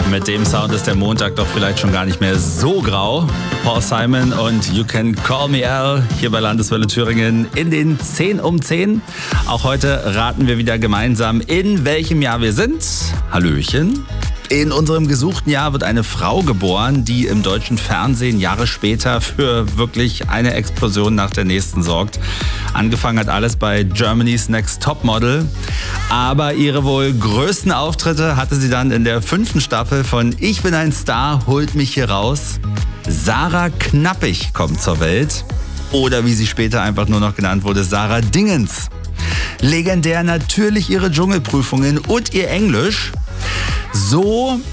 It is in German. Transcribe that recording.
Mit dem Sound ist der Montag doch vielleicht schon gar nicht mehr so grau. Paul Simon und You Can Call Me Al hier bei Landeswelle Thüringen in den 10 um 10. Auch heute raten wir wieder gemeinsam, in welchem Jahr wir sind. Hallöchen. In unserem gesuchten Jahr wird eine Frau geboren, die im deutschen Fernsehen Jahre später für wirklich eine Explosion nach der nächsten sorgt. Angefangen hat alles bei Germany's Next Topmodel. Aber ihre wohl größten Auftritte hatte sie dann in der 5. Staffel von Ich bin ein Star, holt mich hier raus. Sarah Knappig kommt zur Welt. Oder wie sie später einfach nur noch genannt wurde, Sarah Dingens. Legendär natürlich ihre Dschungelprüfungen und ihr Englisch. So